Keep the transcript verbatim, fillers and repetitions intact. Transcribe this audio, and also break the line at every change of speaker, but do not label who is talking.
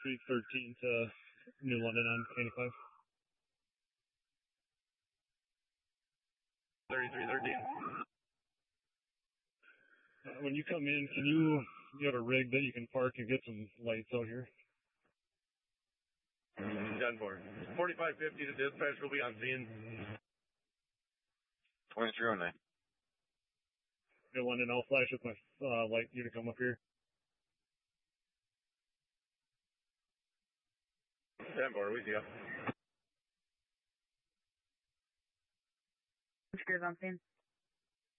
Creek thirteen to New London on eighty-five.
thirty-three thirteen.
Uh, when you come in, can you, you have a rig that you can park and get some lights out here?
ten four. forty-five fifty to dispatch will be on scene.
twenty-three oh nine.
New London, I'll flash with my uh, light. You to come up here.
ten four, we see ya.
Which on scene?